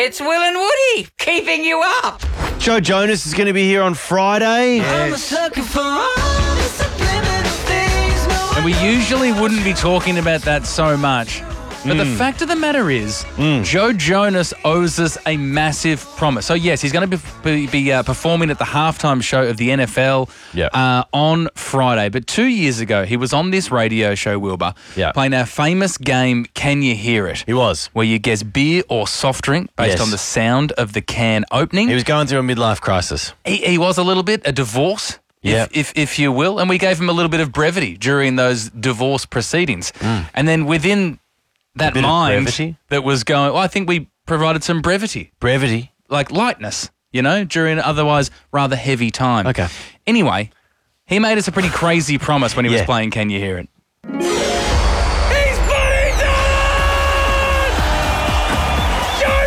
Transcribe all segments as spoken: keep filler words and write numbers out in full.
It's Will and Woody keeping you up. Joe Jonas is going to be here on Friday. I'm a sucker for all the subliminal things. No And we usually wouldn't be talking about that so much. But the fact of the matter is, Joe Jonas owes us a massive promise. So, yes, he's going to be, be uh, performing at the halftime show of the N F L Yep. uh, on Friday. But two years ago, he was on this radio show, Wilbur, Yep. playing our famous game, Can You Hear It? He was. Where you guess beer or soft drink based Yes. on the sound of the can opening. He was going through a midlife crisis. He, he was a little bit, a divorce, Yeah. if, if if you will, and we gave him a little bit of brevity during those divorce proceedings. And then within that bit of mind brevity? that was going, well, I think we provided some brevity, Brevity. like lightness, you know, during an otherwise rather heavy time. Okay. Anyway, he made us a pretty crazy promise when he was Yeah. playing Can You Hear It? He's playing done! Joe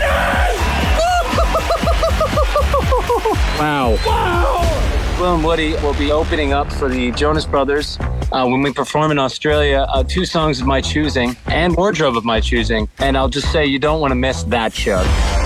Jonas! Wow. Will and Woody will be opening up for the Jonas Brothers uh, when we perform in Australia. Uh, two songs of my choosing and wardrobe of my choosing. And I'll just say you don't want to miss that show.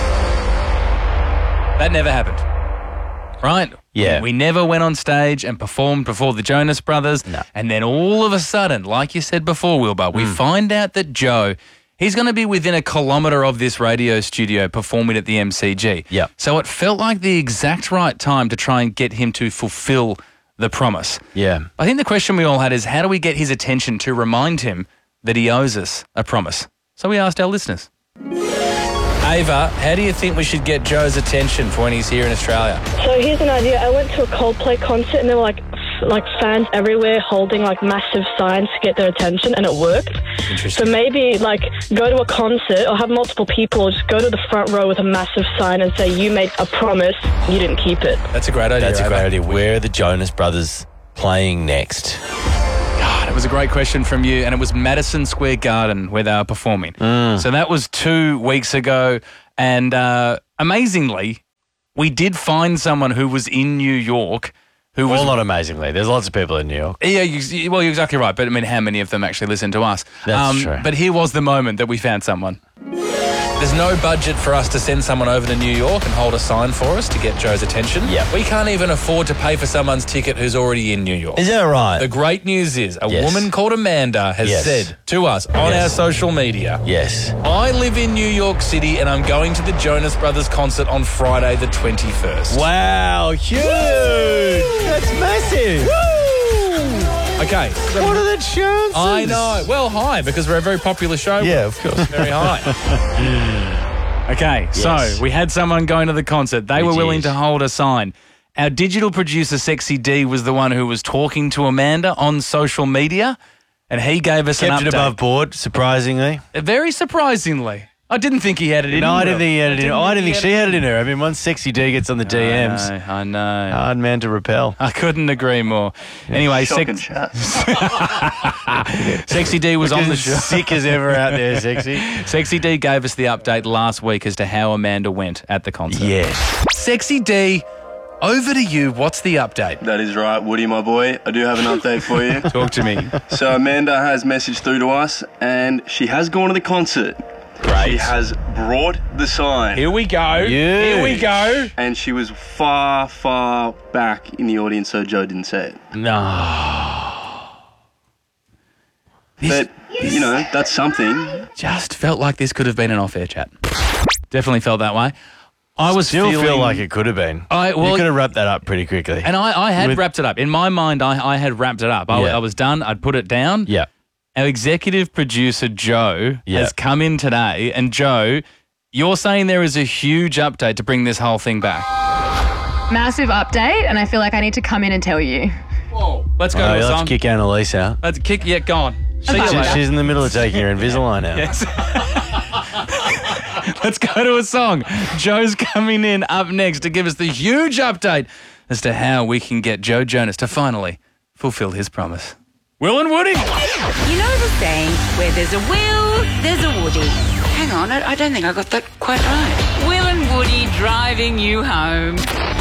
That never happened. Right? Yeah. We never went on stage and performed before the Jonas Brothers. No. And then all of a sudden, like you said before, Wilbur, we find out that Joe, he's going to be within a kilometre of this radio studio performing at the M C G. Yep. So it felt like the exact right time to try and get him to fulfil the promise. Yeah. I think the question we all had is, how do we get his attention to remind him that he owes us a promise? So we asked our listeners. Ava, how do you think we should get Joe's attention for when he's here in Australia? So here's an idea. I went to a Coldplay concert and there were like f- like fans everywhere holding like massive signs to get their attention, and it worked. Interesting. So maybe like go to a concert or have multiple people, just go to the front row with a massive sign and say you made a promise, you didn't keep it. That's a great idea. That's a Ava. great idea. Where are the Jonas Brothers playing next? God, it was a great question from you, and it was Madison Square Garden where they were performing. So that was two weeks ago, and uh, amazingly, we did find someone who was in New York who was... Well, not amazingly. There's lots of people in New York. Yeah, you, well, you're exactly right, but I mean, how many of them actually listen to us? That's true. But here was the moment that we found someone. There's no budget for us to send someone over to New York and hold a sign for us to get Joe's attention. Yeah. We can't even afford to pay for someone's ticket who's already in New York. Is that right? The great news is a Yes. woman called Amanda has Yes. said to us on Yes. our social media, Yes. I live in New York City and I'm going to the Jonas Brothers concert on Friday the twenty-first. Wow, huge! That's massive! Okay. so- What are the chances? I know. Well, high, because we're a very popular show. Yeah, of course. Very high. Okay, Yes. so we had someone going to the concert. They We were willing did. to hold a sign. Our digital producer, Sexy D, was the one who was talking to Amanda on social media, and he gave us Kept an update. it above board, surprisingly. Very surprisingly. I didn't think he had it in No, him. I didn't think he had it in her. I didn't think he she had it in her. I mean, once Sexy D gets on the D Ms, I know, I know. hard man to repel. I couldn't agree more. Anyway, Shocking Sex- chat. Sexy D was on the show. Sick as ever out there, Sexy. Sexy D gave us the update last week as to how Amanda went at the concert. Yes. Sexy D, over to you. What's the update? That is right, Woody, my boy. I do have an update for you. Talk to me. So Amanda has messaged through to us, and she has gone to the concert. Great. She has brought the sign, Here we go. Here we go. and she was far, far back in the audience, so Joe didn't say it. No. But, you know, that's something. Just felt like this could have been an off-air chat. Definitely felt that way. I was Still feeling, feel like it could have been. I- well- you could have wrapped that up pretty quickly. And I, I had With- wrapped it up. In my mind, I, I had wrapped it up. I, Yeah. I was done. I'd put it down. yeah. Our executive producer, Joe, Yeah. has come in today. And Joe, you're saying there is a huge update to bring this whole thing back. Massive update, and I feel like I need to come in and tell you. Whoa. Let's go Oh, to a let's song. kick Annalise out. Let's kick. Yeah, go on. See you fine. She- later. she's in the middle of taking her Invisalign out. Yes. Let's go to a song. Joe's coming in up next to give us the huge update as to how we can get Joe Jonas to finally fulfill his promise. Will and Woody. You know the saying, where there's a Will, there's a Woody. Hang on, I, I don't think I got that quite right. Will and Woody driving you home.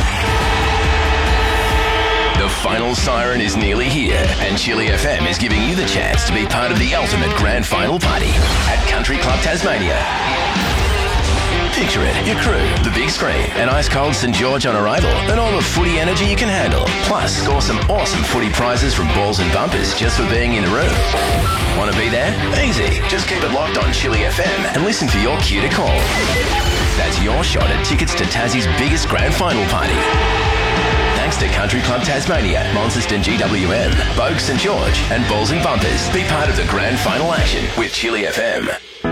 The final siren is nearly here, and Chili F M is giving you the chance to be part of the ultimate grand final party at Country Club Tasmania. Picture it, your crew, the big screen, and ice-cold St George on arrival, and all the footy energy you can handle. Plus, score some awesome footy prizes from Balls and Bumpers just for being in the room. Want to be there? Easy. Just keep it locked on Chili F M and listen for your cue to call. That's your shot at tickets to Tassie's biggest grand final party. Thanks to Country Club Tasmania, Launceston G W M, Bogue St George, and Balls and Bumpers. Be part of the grand final action with Chili F M.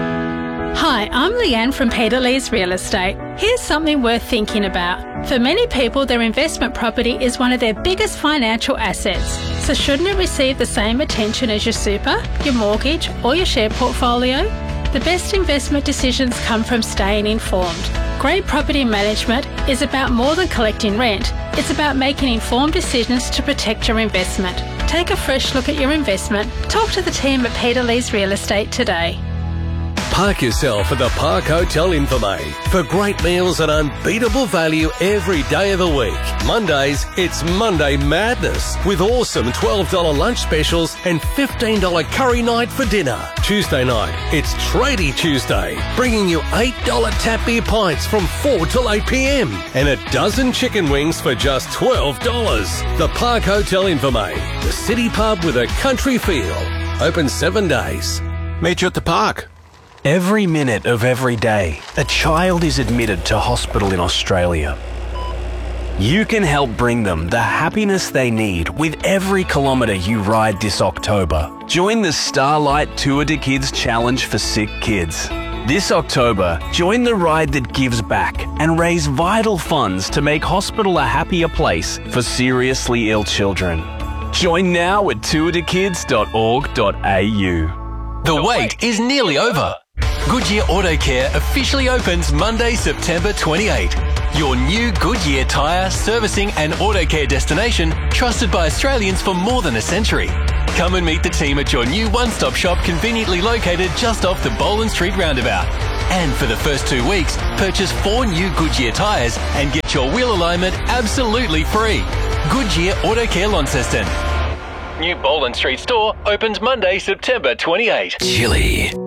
Hi, I'm Leanne from Peter Lee's Real Estate. Here's something worth thinking about. For many people, their investment property is one of their biggest financial assets. So shouldn't it receive the same attention as your super, your mortgage, or your share portfolio? The best investment decisions come from staying informed. Great property management is about more than collecting rent. It's about making informed decisions to protect your investment. Take a fresh look at your investment. Talk to the team at Peter Lee's Real Estate today. Park yourself at the Park Hotel Infirmary for great meals and unbeatable value every day of the week. Mondays, it's Monday Madness with awesome twelve dollars lunch specials and fifteen dollars curry night for dinner. Tuesday night, it's Tradie Tuesday, bringing you eight dollars tap beer pints from four till eight p m and a dozen chicken wings for just twelve dollars. The Park Hotel Infirmary, the city pub with a country feel. Open seven days. Meet you at the park. Every minute of every day, a child is admitted to hospital in Australia. You can help bring them the happiness they need with every kilometre you ride this October. Join the Starlight Tour de Kids Challenge for sick kids. This October, join the ride that gives back and raise vital funds to make hospital a happier place for seriously ill children. Join now at tour de kids dot org dot a u. The wait is nearly over. Goodyear Auto Care officially opens Monday, September twenty-eighth. Your new Goodyear tyre, servicing and auto care destination, trusted by Australians for more than a century. Come and meet the team at your new one-stop shop conveniently located just off the Boland Street roundabout. And for the first two weeks, purchase four new Goodyear tyres and get your wheel alignment absolutely free. Goodyear Auto Care Launceston. New Boland Street store opens Monday, September twenty-eighth. Chili.